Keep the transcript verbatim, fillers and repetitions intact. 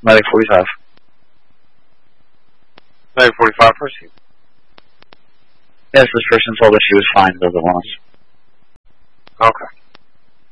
Medic forty-five. Medic forty-five, proceed. Yes, this person told us she was fine with the loss. Okay.